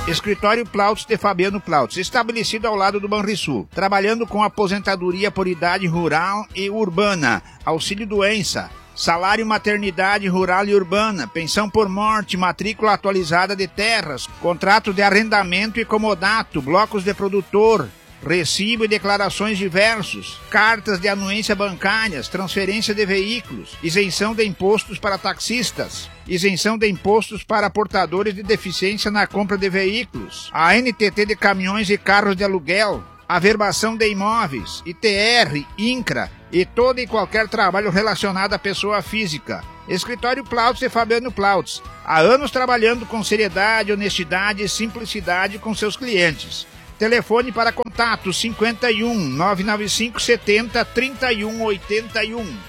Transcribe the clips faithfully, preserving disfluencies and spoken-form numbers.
Escritório Plautz de Fabiano Plautz, estabelecido ao lado do Banrisul, trabalhando com aposentadoria por idade rural e urbana, auxílio doença, salário maternidade rural e urbana, pensão por morte, matrícula atualizada de terras, contrato de arrendamento e comodato, blocos de produtor, recibo e declarações diversos, cartas de anuência bancárias, transferência de veículos, isenção de impostos para taxistas, isenção de impostos para portadores de deficiência na compra de veículos, a N T T de caminhões e carros de aluguel, averbação de imóveis, I T R, INCRA e todo e qualquer trabalho relacionado à pessoa física. Escritório Plautz e Fabiano Plautz, há anos trabalhando com seriedade, honestidade e simplicidade com seus clientes. Telefone para contato cinquenta e um, nove nove cinco, setenta, trinta e um, oitenta e um.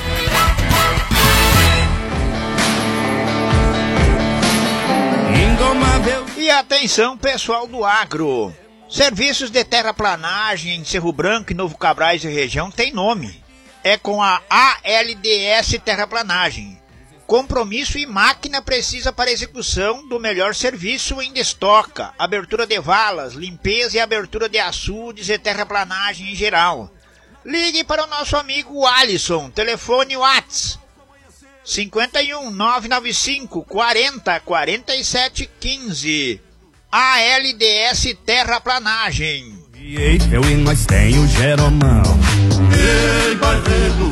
E atenção, pessoal do agro. Serviços de terraplanagem em Cerro Branco e Novo Cabrais e região tem nome. É com a A L D S Terraplanagem. Compromisso e máquina precisa para execução do melhor serviço em estoca, abertura de valas, limpeza e abertura de açudes e terraplanagem em geral. Ligue para o nosso amigo Alisson, telefone WhatsApp cinquenta e um, nove nove cinco, quarenta, quarenta e sete, quinze. A L D S Terraplanagem. Eu e nós tem o Jeromão. Ei, Barreto!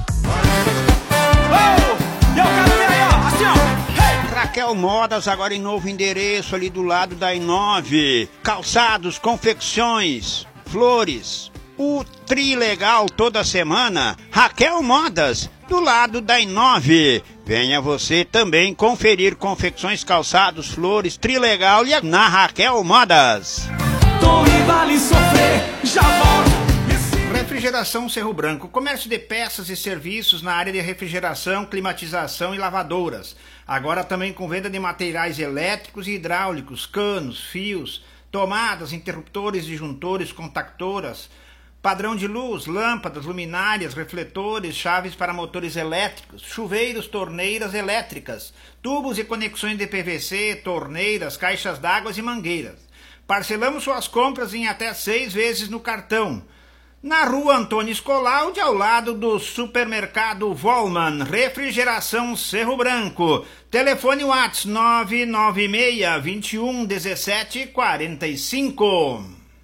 Raquel Modas, agora em novo endereço, ali do lado da I nove. Calçados, confecções, flores. O Trilegal toda semana. Raquel Modas, do lado da I nove. Venha você também conferir confecções, calçados, flores, Trilegal e na Raquel Modas. Tô e vale sofrer, já volto. Refrigeração Cerro Branco, comércio de peças e serviços na área de refrigeração, climatização e lavadouras. Agora também com venda de materiais elétricos e hidráulicos, canos, fios, tomadas, interruptores, disjuntores, contactoras, padrão de luz, lâmpadas, luminárias, refletores, chaves para motores elétricos, chuveiros, torneiras elétricas, tubos e conexões de P V C, torneiras, caixas d'água e mangueiras. Parcelamos suas compras em até seis vezes no cartão. Na rua Antônio Escolaldi, ao lado do supermercado Volman, refrigeração Cerro Branco. Telefone WhatsApp nove nove seis, vinte e um, dezessete, quarenta e cinco.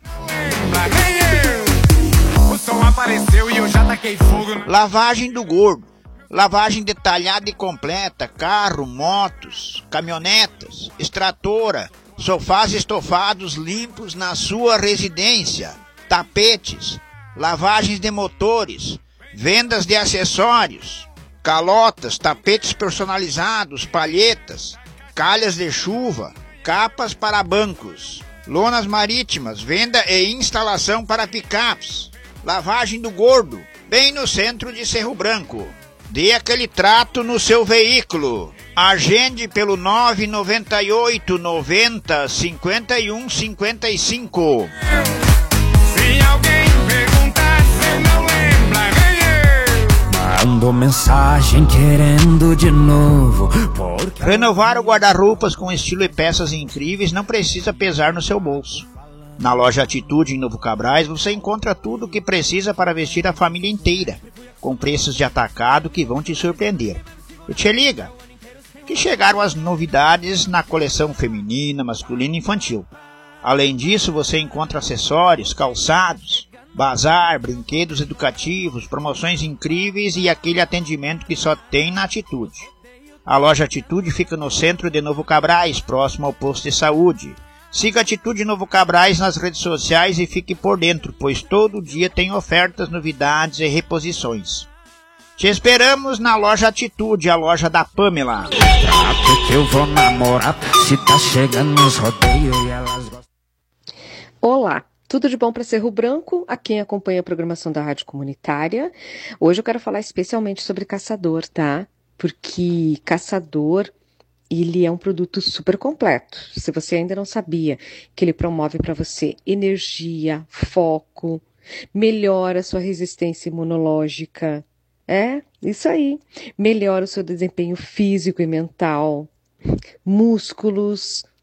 O som apareceu e eu já taquei fogo. Lavagem do Gordo. Lavagem detalhada e completa, carro, motos, caminhonetas, extratora, sofás estofados limpos na sua residência, tapetes, lavagens de motores, vendas de acessórios, calotas, tapetes personalizados, palhetas, calhas de chuva, capas para bancos, lonas marítimas, venda e instalação para picapes, lavagem do Gordo, bem no centro de Cerro Branco. Dê aquele trato no seu veículo. Agende pelo nove nove oito, noventa, cinquenta e um, cinquenta e cinco. Se alguém perguntar, cê não lembra, mando mensagem querendo de novo. Porque... Renovar o guarda-roupas com estilo e peças incríveis não precisa pesar no seu bolso. Na loja Atitude, em Novo Cabrais, você encontra tudo o que precisa para vestir a família inteira, com preços de atacado que vão te surpreender. E te liga, que chegaram as novidades na coleção feminina, masculina e infantil. Além disso, você encontra acessórios, calçados, bazar, brinquedos educativos, promoções incríveis e aquele atendimento que só tem na Atitude. A loja Atitude fica no centro de Novo Cabrais, próximo ao posto de saúde. Siga Atitude Novo Cabrais nas redes sociais e fique por dentro, pois todo dia tem ofertas, novidades e reposições. Te esperamos na loja Atitude, a loja da Pamela. Que eu vou namorar, se tá chegando nos rodeios e elas gostam. Olá, tudo de bom para Cerro Branco? A quem acompanha a programação da Rádio Comunitária. Hoje eu quero falar especialmente sobre Caçador, tá? Porque Caçador, ele é um produto super completo. Se você ainda não sabia que ele promove para você energia, foco, melhora a sua resistência imunológica. É, isso aí. Melhora o seu desempenho físico e mental, músculos,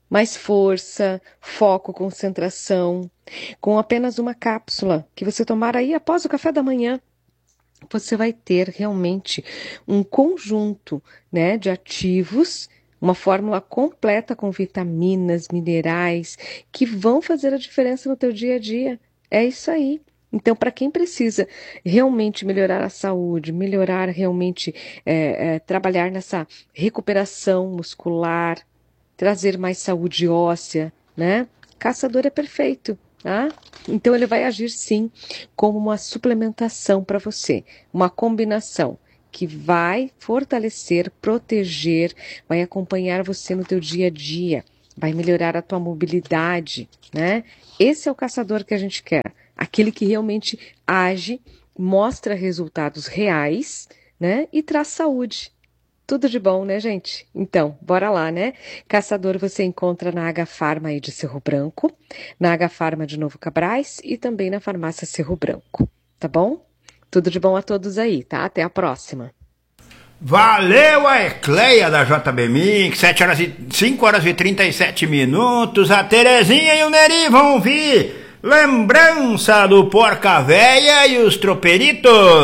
mais força, foco, concentração. Com apenas uma cápsula que você tomar aí após o café da manhã, você vai ter realmente um conjunto, né, de ativos, uma fórmula completa com vitaminas, minerais, que vão fazer a diferença no teu dia a dia. É isso aí. Então, para quem precisa realmente melhorar a saúde, melhorar realmente, é, é, trabalhar nessa recuperação muscular, trazer mais saúde óssea, né? Caçador é perfeito, tá? Então, ele vai agir sim como uma suplementação para você, uma combinação que vai fortalecer, proteger, vai acompanhar você no teu dia a dia, vai melhorar a tua mobilidade, né? Esse é o caçador que a gente quer, aquele que realmente age, mostra resultados reais, né? E traz saúde. Tudo de bom, né, gente? Então, bora lá, né? Caçador você encontra na H-Farma aí de Cerro Branco, na H-Farma de Novo Cabrais e também na Farmácia Cerro Branco, tá bom? Tudo de bom a todos aí, tá? Até a próxima. Valeu a Ecleia da J B Mix, sete horas e, cinco horas e trinta e sete minutos, a Terezinha e o Neri vão ouvir Lembrança do Porca Véia e os Troperitos.